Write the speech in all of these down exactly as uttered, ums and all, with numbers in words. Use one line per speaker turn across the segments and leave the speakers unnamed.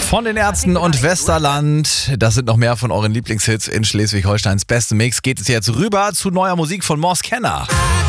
Von den Ärzten und Westerland, das sind noch mehr von euren Lieblingshits in Schleswig-Holsteins beste Mix, geht es jetzt rüber zu neuer Musik von Morse Kenner.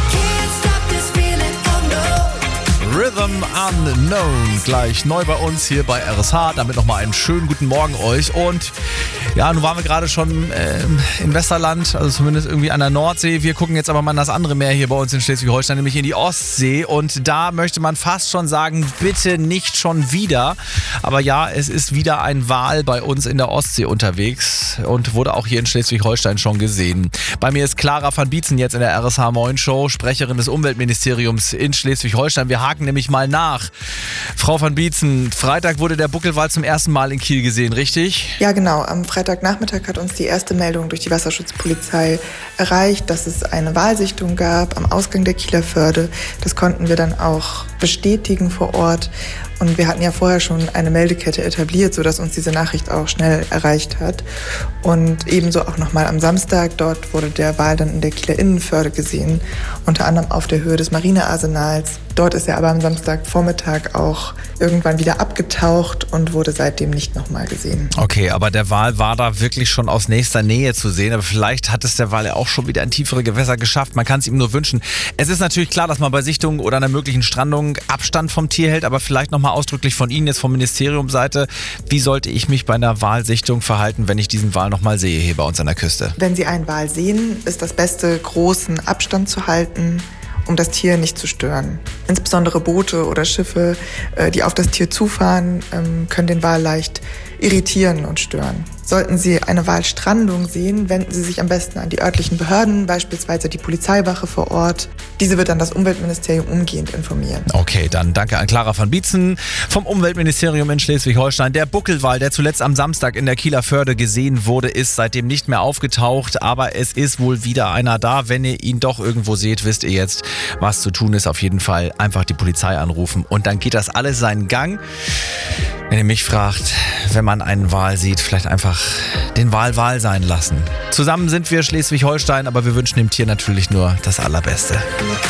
Rhythm Unknown, gleich neu bei uns hier bei R S H. Damit nochmal einen schönen guten Morgen euch. Und ja, nun waren wir gerade schon äh, in Westerland, also zumindest irgendwie an der Nordsee. Wir gucken jetzt aber mal in das andere Meer hier bei uns in Schleswig-Holstein, nämlich in die Ostsee. Und da möchte man fast schon sagen, bitte nicht schon wieder. Aber ja, es ist wieder ein Wal bei uns in der Ostsee unterwegs und wurde auch hier in Schleswig-Holstein schon gesehen. Bei mir ist Clara van Bietzen jetzt in der R S H Moin Show, Sprecherin des Umweltministeriums in Schleswig-Holstein. Wir haken nämlich mal nach. Frau van Bietzen, Freitag wurde der Buckelwal zum ersten Mal in Kiel gesehen, richtig?
Ja, genau. Am Freitagnachmittag hat uns die erste Meldung durch die Wasserschutzpolizei erreicht, dass es eine Walsichtung gab am Ausgang der Kieler Förde. Das konnten wir dann auch bestätigen vor Ort. Und wir hatten ja vorher schon eine Meldekette etabliert, sodass uns diese Nachricht auch schnell erreicht hat. Und ebenso auch nochmal am Samstag, dort wurde der Wal dann in der Kieler Innenförde gesehen, unter anderem auf der Höhe des Marinearsenals. Dort ist er aber am Samstagvormittag auch irgendwann wieder abgetaucht und wurde seitdem nicht nochmal gesehen.
Okay, aber der Wal war da wirklich schon aus nächster Nähe zu sehen. Aber vielleicht hat es der Wal ja auch schon wieder in tiefere Gewässer geschafft. Man kann es ihm nur wünschen. Es ist natürlich klar, dass man bei Sichtungen oder einer möglichen Strandung Abstand vom Tier hält, aber vielleicht nochmal ausdrücklich von Ihnen jetzt vom Ministeriumseite. Wie sollte ich mich bei einer Walsichtung verhalten, wenn ich diesen Wal nochmal sehe hier bei uns an der Küste?
Wenn Sie einen Wal sehen, ist das Beste, großen Abstand zu halten, um das Tier nicht zu stören. Insbesondere Boote oder Schiffe, die auf das Tier zufahren, können den Wal leicht irritieren und stören. Sollten Sie eine Walstrandung sehen, wenden Sie sich am besten an die örtlichen Behörden, beispielsweise die Polizeiwache vor Ort. Diese wird dann das Umweltministerium umgehend informieren.
Okay, dann danke an Clara van Bietzen vom Umweltministerium in Schleswig-Holstein. Der Buckelwal, der zuletzt am Samstag in der Kieler Förde gesehen wurde, ist seitdem nicht mehr aufgetaucht. Aber es ist wohl wieder einer da. Wenn ihr ihn doch irgendwo seht, wisst ihr jetzt, was zu tun ist. Auf jeden Fall einfach die Polizei anrufen und dann geht das alles seinen Gang. Wenn ihr mich fragt, wenn man einen Wal sieht, vielleicht einfach den Wal Wal sein lassen. Zusammen sind wir Schleswig-Holstein, aber wir wünschen dem Tier natürlich nur das Allerbeste.